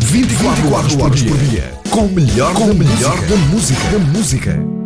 24 horas por dia. Com o melhor da música.